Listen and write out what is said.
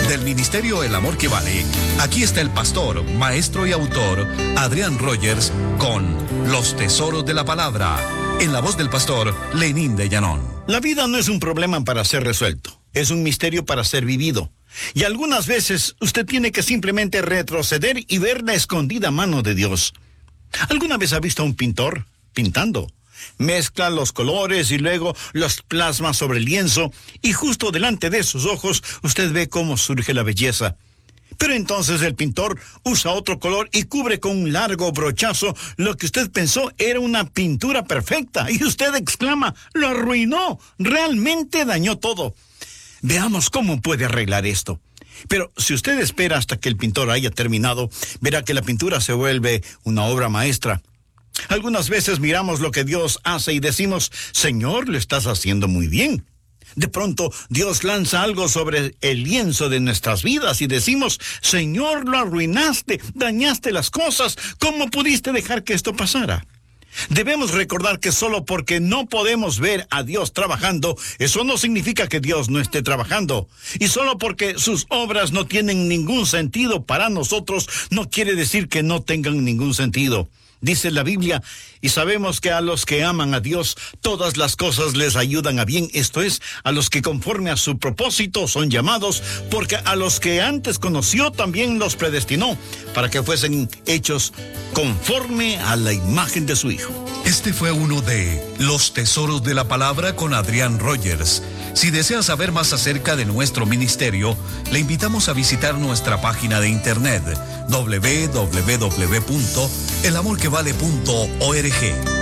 Del Ministerio El Amor que Vale, aquí está el pastor, maestro y autor Adrián Rogers con Los Tesoros de la Palabra, en la voz del pastor Lenín de Llanón. La vida no es un problema para ser resuelto, es un misterio para ser vivido. Y algunas veces usted tiene que simplemente retroceder y ver la escondida mano de Dios. ¿Alguna vez ha visto a un pintor pintando? Mezcla los colores y luego los plasma sobre el lienzo y justo delante de sus ojos usted ve cómo surge la belleza. Pero entonces el pintor usa otro color y cubre con un largo brochazo lo que usted pensó era una pintura perfecta y usted exclama, ¡lo arruinó! Realmente dañó todo. Veamos cómo puede arreglar esto. Pero si usted espera hasta que el pintor haya terminado, verá que la pintura se vuelve una obra maestra. Algunas veces miramos lo que Dios hace y decimos, Señor, lo estás haciendo muy bien. De pronto, Dios lanza algo sobre el lienzo de nuestras vidas y decimos, Señor, lo arruinaste, dañaste las cosas, ¿cómo pudiste dejar que esto pasara? Debemos recordar que solo porque no podemos ver a Dios trabajando, eso no significa que Dios no esté trabajando. Y solo porque sus obras no tienen ningún sentido para nosotros, no quiere decir que no tengan ningún sentido. Dice la Biblia, y sabemos que a los que aman a Dios, todas las cosas les ayudan a bien, esto es, a los que conforme a su propósito son llamados, porque a los que antes conoció también los predestinó, para que fuesen hechos conforme a la imagen de su Hijo. Este fue uno de Los Tesoros de la Palabra con Adrián Rogers. Si desea saber más acerca de nuestro ministerio, le invitamos a visitar nuestra página de internet www.elamorquevale.org.